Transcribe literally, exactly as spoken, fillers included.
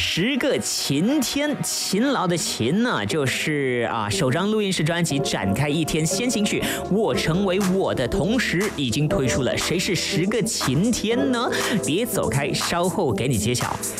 十个晴天，勤劳的勤呢，就是啊，首张录音室专辑《展开一天先行曲》，我成为我的同时，已经推出了谁是十个晴天呢？别走开，稍后给你揭晓。